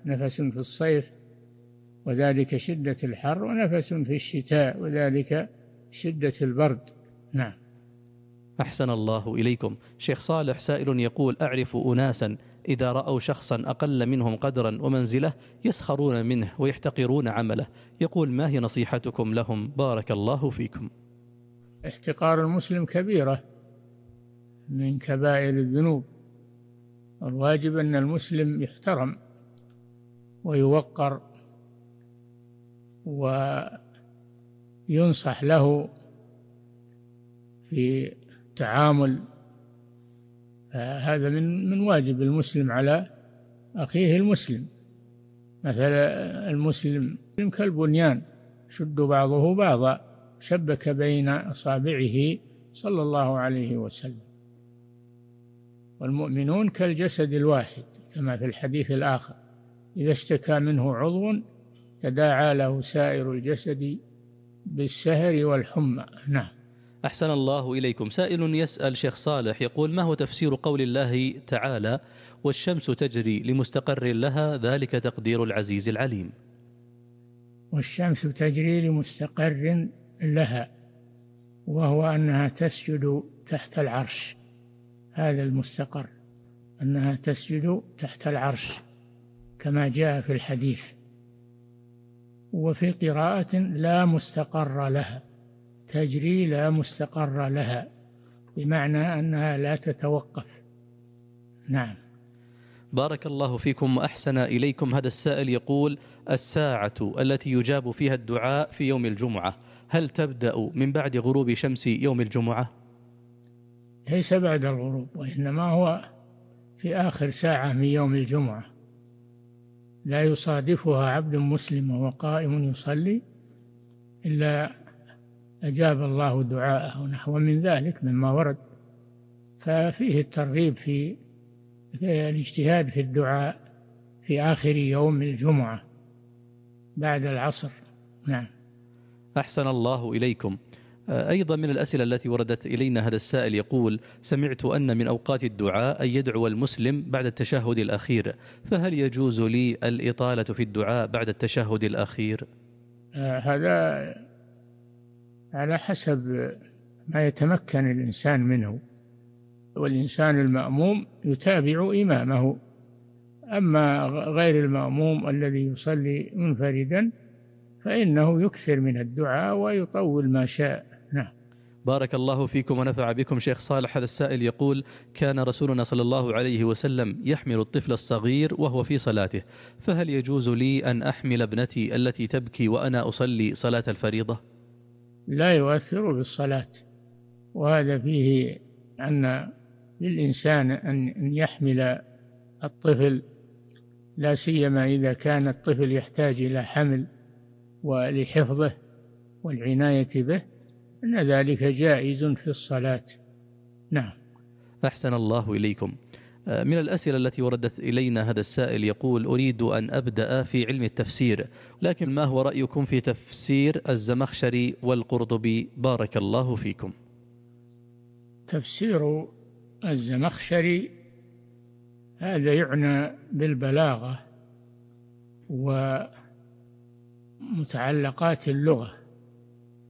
نفس في الصيف وذلك شدة الحر، ونفس في الشتاء وذلك شدة البرد. نعم. أحسن الله إليكم. شيخ صالح، سائل يقول: أعرف أناسا إذا رأوا شخصا أقل منهم قدرا ومنزلة يسخرون منه ويحتقرون عمله، يقول: ما هي نصيحتكم لهم؟ بارك الله فيكم. احتقار المسلم كبيرة من كبائر الذنوب، الواجب أن المسلم يحترم ويوقر وينصح له في التعامل. هذا من واجب المسلم على أخيه المسلم. مثلا المسلم كالبنيان شد بعضه بعضا، شبك بين أصابعه صلى الله عليه وسلم. والمؤمنون كالجسد الواحد، كما في الحديث الآخر: إذا اشتكى منه عضو تداعى له سائر الجسد بالسهر والحمى. نعم. أحسن الله إليكم. سائل يسأل شيخ صالح يقول: ما هو تفسير قول الله تعالى: والشمس تجري لمستقر لها ذلك تقدير العزيز العليم؟ والشمس تجري لمستقر لها، وهو أنها تسجد تحت العرش. هذا المستقر، أنها تسجد تحت العرش كما جاء في الحديث. وفي قراءة: لا مستقر لها، تجري لا مستقر لها، بمعنى أنها لا تتوقف. نعم. بارك الله فيكم وأحسن إليكم. هذا السائل يقول: الساعة التي يجاب فيها الدعاء في يوم الجمعة هل تبدأ من بعد غروب شمس يوم الجمعة؟ ليس بعد الغروب، وإنما هو في آخر ساعة من يوم الجمعة، لا يصادفها عبد مسلم وهو قائم يصلي إلا أجاب الله دعاءه، نحو من ذلك مما ورد. ففيه الترغيب في الاجتهاد في الدعاء في آخر يوم الجمعة بعد العصر. نعم. أحسن الله إليكم. أيضا من الأسئلة التي وردت إلينا هذا السائل يقول: سمعت أن من أوقات الدعاء أن يدعو المسلم بعد التشهد الأخير، فهل يجوز لي الإطالة في الدعاء بعد التشهد الأخير؟ هذا على حسب ما يتمكن الإنسان منه، والإنسان المأموم يتابع إمامه، أما غير المأموم الذي يصلي منفردا فإنه يكثر من الدعاء ويطول ما شاء. نعم. بارك الله فيكم ونفع بكم. شيخ صالح، هذا السائل يقول: كان رسولنا صلى الله عليه وسلم يحمل الطفل الصغير وهو في صلاته، فهل يجوز لي أن أحمل ابنتي التي تبكي وأنا أصلي صلاة الفريضة؟ لا يؤثر بالصلاة، وهذا فيه أن للإنسان أن يحمل الطفل، لا سيما إذا كان الطفل يحتاج إلى حمل ولحفظه والعناية به، أن ذلك جائز في الصلاة. نعم. أحسن الله إليكم. من الأسئلة التي وردت إلينا هذا السائل يقول: أريد أن أبدأ في علم التفسير، لكن ما هو رأيكم في تفسير الزمخشري والقرطبي؟ بارك الله فيكم. تفسير الزمخشري هذا يعنى بالبلاغة ومتعلقات اللغة،